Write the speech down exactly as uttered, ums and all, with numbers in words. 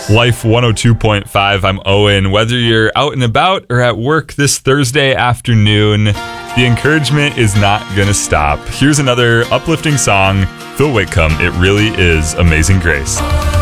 Life one oh two point five. I'm Owen. Whether you're out and about or at work this Thursday afternoon, the encouragement is not going to stop. Here's another uplifting song, Phil Whitcomb, It Really Is Amazing Grace.